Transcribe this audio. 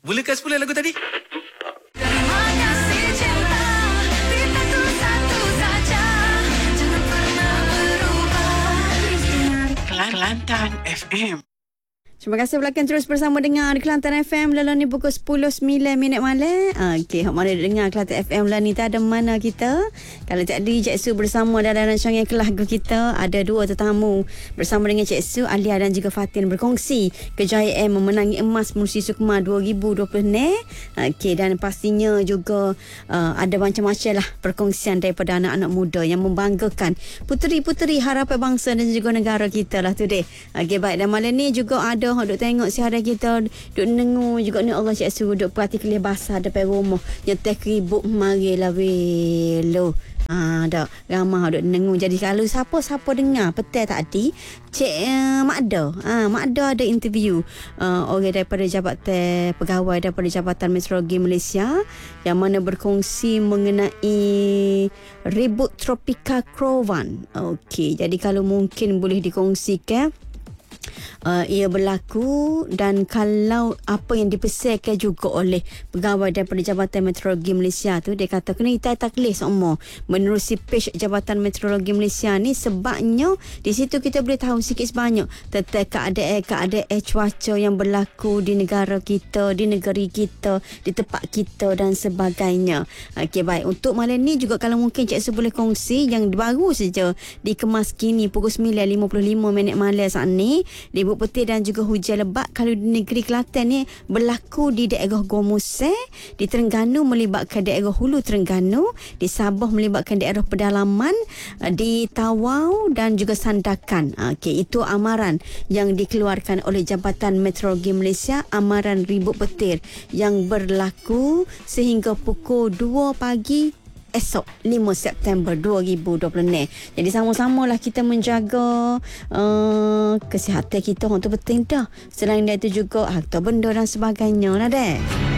Mulakan semula lagu tadi. Terima kasih cinta, kita tu satu saja, jangan pernah berubah. Kelantan FM. Terima kasih belakang terus bersama dengan Kelantan FM dalam ni pukul 10.09 malam. Okey, hok mana dengar Kelantan FM lah ni tak ada mana kita. Kalau tadi Cik Su bersama dalam rancangan kelagu kita, ada dua tetamu bersama dengan Cik Su, Alia dan juga Fatin berkongsi kejayaan memenangi emas Musi Sukma 2020 ni. Okey, dan pastinya juga ada macam-macam lah perkongsian daripada anak-anak muda yang membanggakan puteri-puteri harapan bangsa dan juga negara kita lah tu deh. Okey, baik, dan malam ni juga ada duk tengok siaran kita, duk dengar juga ni Allah Cik Su duk perhati kelih basah depan rumah yang terkibuk marilah welo. Dah ramah duk dengar. Jadi kalau siapa-siapa dengar petai tadi Cik Mak Da ada interview orang daripada Jabatan Pegawai daripada Jabatan Meteorologi Malaysia yang mana berkongsi mengenai ribut tropika Crowan. Okey, jadi kalau mungkin boleh dikongsikan ia berlaku dan kalau apa yang dipesankan juga oleh pegawai daripada Jabatan Meteorologi Malaysia tu, dia kata kena itai taklih semua menerusi page Jabatan Meteorologi Malaysia ni, sebabnya di situ kita boleh tahu sikit sebanyak tentang keadaan cuaca yang berlaku di negara kita, di negeri kita, di tempat kita dan sebagainya. Okey, baik, untuk malam ni juga kalau mungkin Cik Su boleh kongsi yang baru saja dikemas kini pukul 9.55 malam saat ni, ribut petir dan juga hujan lebat kalau di negeri Kelantan ni berlaku di daerah Gomuse, di Terengganu melibatkan daerah Hulu Terengganu, di Sabah melibatkan daerah pedalaman, di Tawau dan juga Sandakan. Okey, itu amaran yang dikeluarkan oleh Jabatan Meteorologi Malaysia, amaran ribut petir yang berlaku sehingga pukul 2 pagi esok 5 September 2020 ni. Jadi sama-samalah kita menjaga kesihatan kita, orang tu penting dah. Selain dari itu juga harta benda dan sebagainya lah deh.